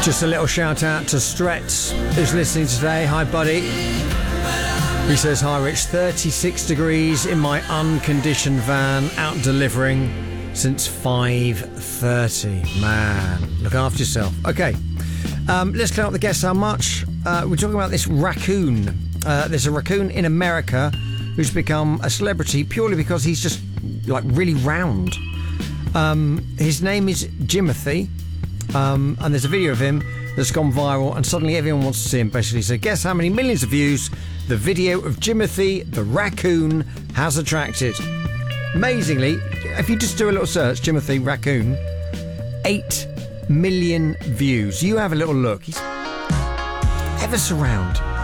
Just a little shout out to Stretz, who's listening today. Hi, buddy. He says, hi, Rich. 36 degrees in my unconditioned van, out delivering since 5:30. Man, look after yourself. Okay, let's clear up the guests. How much? We're talking about this raccoon. There's a raccoon in America who's become a celebrity purely because he's just, like, really round. His name is Jimothy. And there's a video of him that's gone viral, and suddenly everyone wants to see him, basically. So guess how many millions of views the video of Jimothy the raccoon has attracted. Amazingly, if you just do a little search, Jimothy raccoon, 8 million views. You have a little look. He's ever so round.